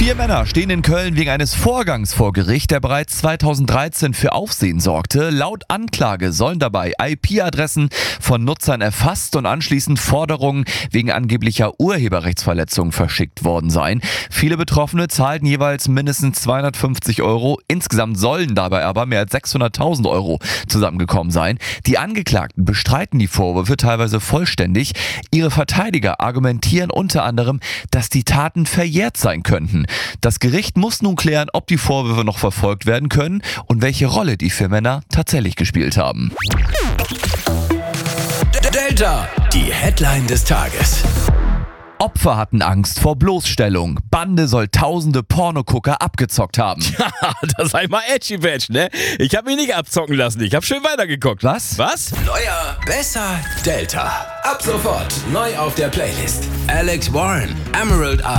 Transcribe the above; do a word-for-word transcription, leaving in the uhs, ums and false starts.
Vier Männer stehen in Köln wegen eines Vorgangs vor Gericht, der bereits zweitausenddreizehn für Aufsehen sorgte. Laut Anklage sollen dabei I P-Adressen von Nutzern erfasst und anschließend Forderungen wegen angeblicher Urheberrechtsverletzungen verschickt worden sein. Viele Betroffene zahlten jeweils mindestens zweihundertfünfzig Euro. Insgesamt sollen dabei aber mehr als sechshunderttausend Euro zusammengekommen sein. Die Angeklagten bestreiten die Vorwürfe teilweise vollständig. Ihre Verteidiger argumentieren unter anderem, dass die Taten verjährt sein könnten. Das Gericht muss nun klären, ob die Vorwürfe noch verfolgt werden können und welche Rolle die vier Männer tatsächlich gespielt haben. Delta, die Headline des Tages. Opfer hatten Angst vor Bloßstellung. Bande soll tausende Pornogucker abgezockt haben. Das sei mal edgy badge, ne? Ich hab mich nicht abzocken lassen, ich hab schön weitergeguckt. Was? Was? Neuer, besser, Delta. Ab sofort neu auf der Playlist. Alex Warren, Emerald